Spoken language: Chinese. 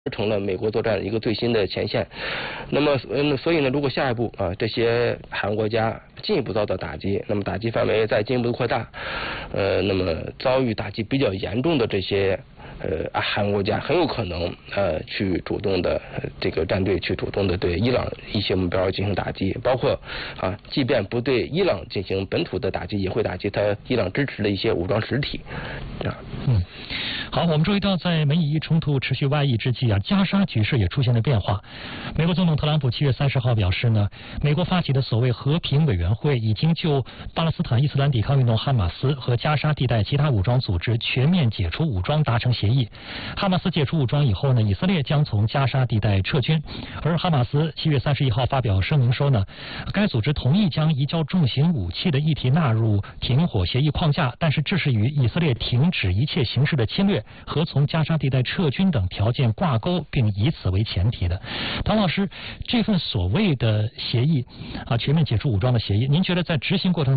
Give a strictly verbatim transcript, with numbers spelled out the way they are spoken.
成了美国作战一个最新的前线。那么，嗯，所以呢，如果下一步啊，这些海湾国家进一步遭到打击，那么打击范围再进一步扩大，呃，那么遭遇打击比较严重的这些呃海湾国家，很有可能呃去主动的、呃、这个战队去主动的对伊朗一些目标进行打击，包括啊，即便不对伊朗进行本土的打击，也会打击他伊朗支持的一些武装实体。啊， 嗯。好，我们注意到，在美以伊冲突持续外溢之际啊，加沙局势也出现了变化。美国总统特朗普七月三十号表示呢，美国发起的所谓和平委员会已经就巴勒斯坦伊斯兰抵抗运动哈马斯和加沙地带其他武装组织全面解除武装达成协议。哈马斯解除武装以后呢，以色列将从加沙地带撤军。而哈马斯七月三十一号发表声明说呢，该组织同意将移交重型武器的议题纳入停火协议框架，但是这是与以色列停止一切形式的侵略和从加沙地带撤军等条件挂钩，并以此为前提的。唐老师，这份所谓的协议啊，全面解除武装的协议，您觉得在执行过程